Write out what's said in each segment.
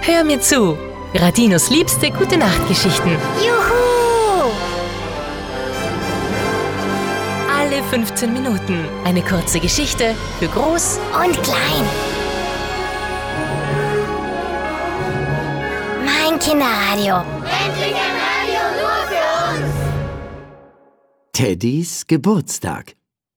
Hör mir zu. Radinos liebste Gute-Nacht-Geschichten. Juhu! Alle 15 Minuten eine kurze Geschichte für Groß Und klein. Mein Kinderradio. Endlich ein Radio nur für uns! Teddys Geburtstag.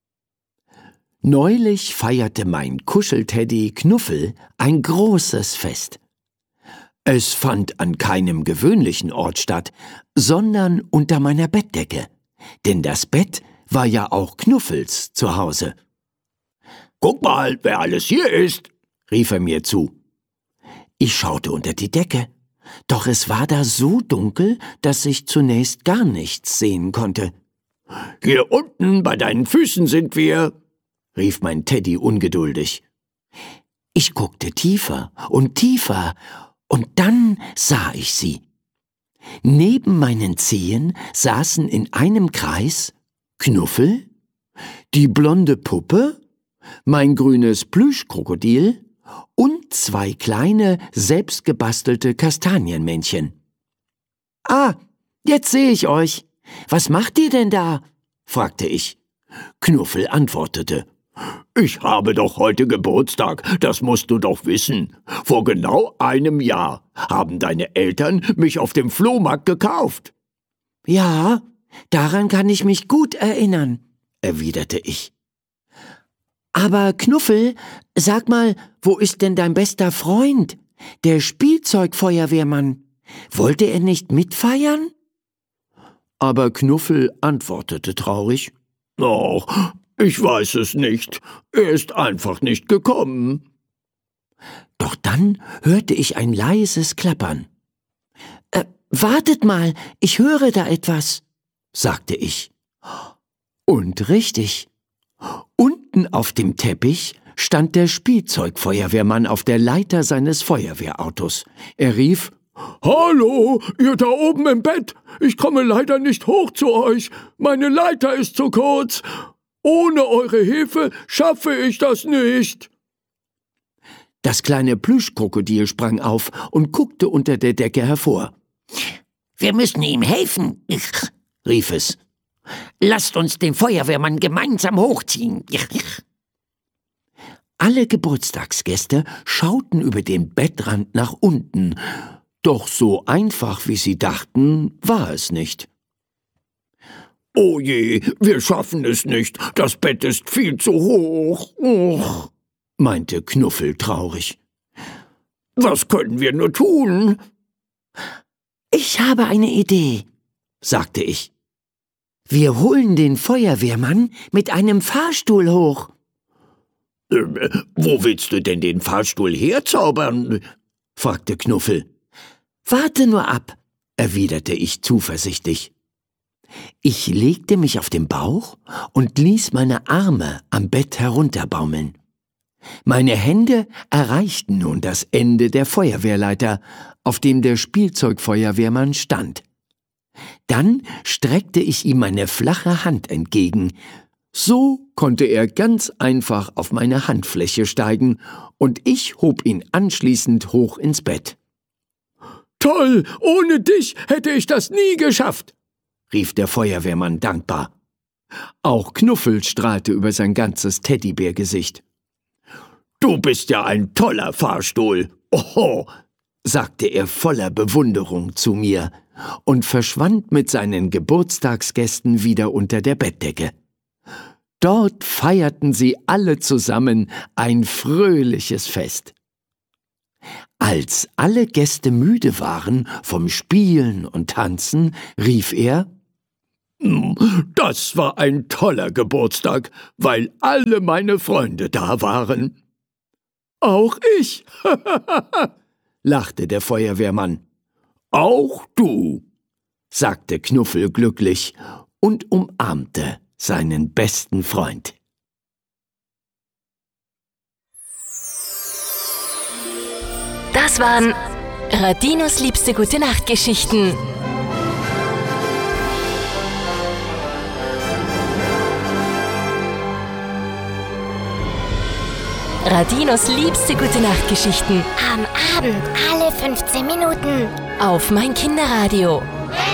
Neulich feierte mein Kuschelteddy Knuffel ein großes Fest. Es fand an keinem gewöhnlichen Ort statt, sondern unter meiner Bettdecke, denn das Bett war ja auch Knuffels zu Hause. »Guck mal, wer alles hier ist«, rief er mir zu. Ich schaute unter die Decke, doch es war da so dunkel, dass ich zunächst gar nichts sehen konnte. »Hier unten bei deinen Füßen sind wir«, rief mein Teddy ungeduldig. Ich guckte tiefer und tiefer, und dann sah ich sie. Neben meinen Zehen saßen in einem Kreis Knuffel, die blonde Puppe, mein grünes Plüschkrokodil und zwei kleine, selbstgebastelte Kastanienmännchen. »Ah, jetzt sehe ich euch. Was macht ihr denn da?« fragte ich. Knuffel antwortete: »Ich habe doch heute Geburtstag, das musst du doch wissen. Vor genau einem Jahr haben deine Eltern mich auf dem Flohmarkt gekauft.« »Ja, daran kann ich mich gut erinnern«, erwiderte ich. »Aber Knuffel, sag mal, wo ist denn dein bester Freund, der Spielzeugfeuerwehrmann? Wollte er nicht mitfeiern?« Aber Knuffel antwortete traurig: »Ach, ich weiß es nicht. Er ist einfach nicht gekommen.« Doch dann hörte ich ein leises Klappern. »Wartet mal, ich höre da etwas«, sagte ich. Und richtig. Unten auf dem Teppich stand der Spielzeugfeuerwehrmann auf der Leiter seines Feuerwehrautos. Er rief: »Hallo, ihr da oben im Bett! Ich komme leider nicht hoch zu euch. Meine Leiter ist zu kurz. Ohne eure Hilfe schaffe ich das nicht.« Das kleine Plüschkrokodil sprang auf und guckte unter der Decke hervor. »Wir müssen ihm helfen«, rief es. »Lasst uns den Feuerwehrmann gemeinsam hochziehen.« Alle Geburtstagsgäste schauten über den Bettrand nach unten, doch so einfach, wie sie dachten, war es nicht. »Oh je, wir schaffen es nicht, das Bett ist viel zu hoch«, meinte Knuffel traurig. »Was können wir nur tun?« »Ich habe eine Idee«, sagte ich. »Wir holen den Feuerwehrmann mit einem Fahrstuhl hoch.« »Wo willst du denn den Fahrstuhl herzaubern?« fragte Knuffel. »Warte nur ab«, erwiderte ich zuversichtlich. Ich legte mich auf den Bauch und ließ meine Arme am Bett herunterbaumeln. Meine Hände erreichten nun das Ende der Feuerwehrleiter, auf dem der Spielzeugfeuerwehrmann stand. Dann streckte ich ihm meine flache Hand entgegen. So konnte er ganz einfach auf meine Handfläche steigen, und ich hob ihn anschließend hoch ins Bett. »Toll, ohne dich hätte ich das nie geschafft«, rief der Feuerwehrmann dankbar. Auch Knuffel strahlte über sein ganzes Teddybärgesicht. »Du bist ja ein toller Fahrstuhl, oho«, sagte er voller Bewunderung zu mir und verschwand mit seinen Geburtstagsgästen wieder unter der Bettdecke. Dort feierten sie alle zusammen ein fröhliches Fest. Als alle Gäste müde waren vom Spielen und Tanzen, rief er: »Das war ein toller Geburtstag, weil alle meine Freunde da waren.« »Auch ich«, lachte der Feuerwehrmann. »Auch du«, sagte Knuffel glücklich und umarmte seinen besten Freund. Das waren Radinos liebste Gute-Nacht-Geschichten. Radinos liebste Gute-Nacht-Geschichten. Am Abend alle 15 Minuten. Auf mein Kinderradio.